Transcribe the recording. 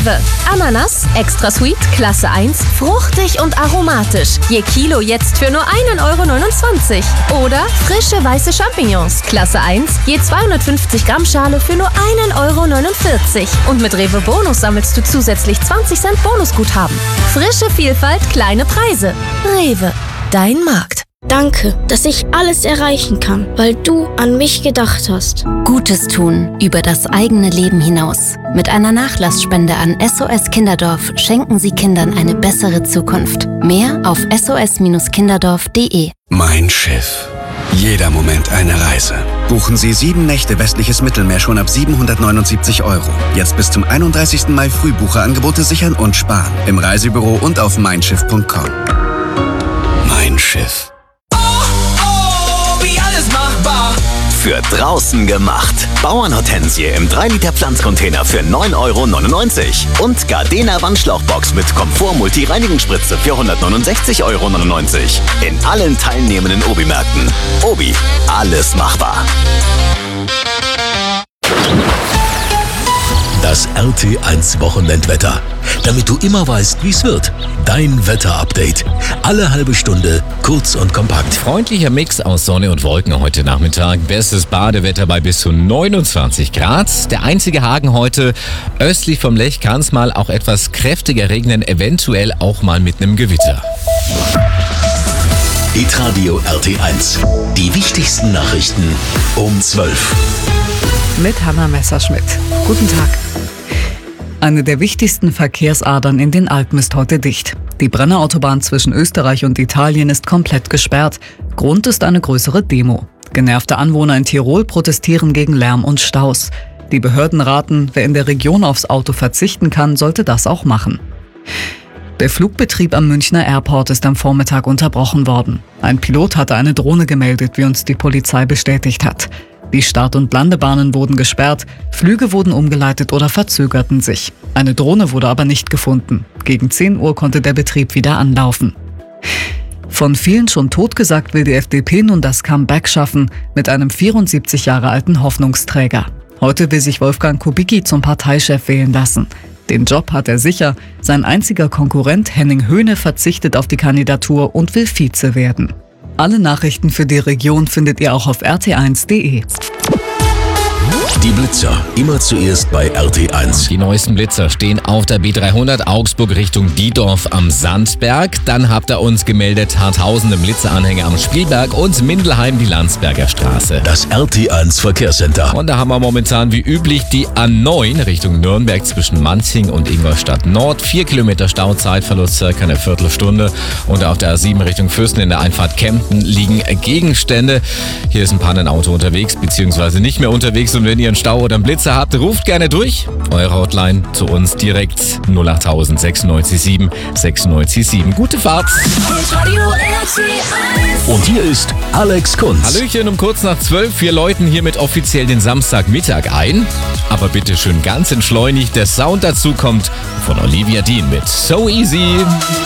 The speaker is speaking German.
Rewe. Ananas, extra sweet, Klasse 1, fruchtig und aromatisch. Je Kilo jetzt für nur 1,29 €. Oder frische weiße Champignons, Klasse 1, je 250 Gramm Schale für nur 1,49 €. Und mit Rewe Bonus sammelst du zusätzlich 20 Cent Bonusguthaben. Frische Vielfalt, kleine Preise. Rewe, dein Markt. Danke, dass ich alles erreichen kann, weil du an mich gedacht hast. Gutes tun über das eigene Leben hinaus. Mit einer Nachlassspende an SOS Kinderdorf schenken Sie Kindern eine bessere Zukunft. Mehr auf sos-kinderdorf.de. Mein Schiff. Jeder Moment eine Reise. Buchen Sie 7 Nächte westliches Mittelmeer schon ab 779 €. Jetzt bis zum 31. Mai Frühbucherangebote sichern und sparen. Im Reisebüro und auf meinschiff.com. Mein Schiff. Für draußen gemacht. Bauernhortensie im 3-Liter Pflanzcontainer für 9,99 € und Gardena Wandschlauchbox mit Komfort-Multi-Reinigungsspritze für 169,99 € in allen teilnehmenden Obi-Märkten. Obi, alles machbar. Das RT1 Wochenendwetter. Damit du immer weißt, wie es wird. Dein Wetterupdate. Alle halbe Stunde, kurz und kompakt. Freundlicher Mix aus Sonne und Wolken heute Nachmittag. Bestes Badewetter bei bis zu 29 Grad. Der einzige Haken heute: östlich vom Lech kann es mal auch etwas kräftiger regnen, eventuell auch mal mit einem Gewitter. Hitradio RT1. Die wichtigsten Nachrichten um 12. Mit Hanna Messerschmidt. Guten Tag. Eine der wichtigsten Verkehrsadern in den Alpen ist heute dicht. Die Brennerautobahn zwischen Österreich und Italien ist komplett gesperrt. Grund ist eine größere Demo. Genervte Anwohner in Tirol protestieren gegen Lärm und Staus. Die Behörden raten, wer in der Region aufs Auto verzichten kann, sollte das auch machen. Der Flugbetrieb am Münchner Airport ist am Vormittag unterbrochen worden. Ein Pilot hatte eine Drohne gemeldet, wie uns die Polizei bestätigt hat. Die Start- und Landebahnen wurden gesperrt, Flüge wurden umgeleitet oder verzögerten sich. Eine Drohne wurde aber nicht gefunden. Gegen 10 Uhr konnte der Betrieb wieder anlaufen. Von vielen schon totgesagt will die FDP nun das Comeback schaffen mit einem 74 Jahre alten Hoffnungsträger. Heute will sich Wolfgang Kubicki zum Parteichef wählen lassen. Den Job hat er sicher. Sein einziger Konkurrent Henning Höhne verzichtet auf die Kandidatur und will Vize werden. Alle Nachrichten für die Region findet ihr auch auf rt1.de. Die Blitzer, immer zuerst bei RT1. Die neuesten Blitzer stehen auf der B300 Augsburg Richtung Diedorf am Sandberg. Dann habt ihr uns gemeldet, Harthausen im Blitzeranhänger am Spielberg und Mindelheim die Landsberger Straße. Das RT1 Verkehrscenter. Und da haben wir momentan wie üblich die A9 Richtung Nürnberg zwischen Manching und Ingolstadt Nord. 4 Kilometer Stauzeitverlust, circa eine Viertelstunde. Und auf der A7 Richtung Fürsten in der Einfahrt Kempten liegen Gegenstände. Hier ist ein Pannenauto unterwegs, beziehungsweise nicht mehr unterwegs. Und wenn ihr einen Stau oder einen Blitzer habt, ruft gerne durch. Eure Hotline zu uns direkt 08000 96 7 96 7. Gute Fahrt. Und hier ist Alex Kunz. Hallöchen, um kurz nach 12. Wir läuten hiermit offiziell den Samstagmittag ein. Aber bitte schön ganz entschleunigt. Der Sound dazu kommt von Olivia Dean mit So Easy.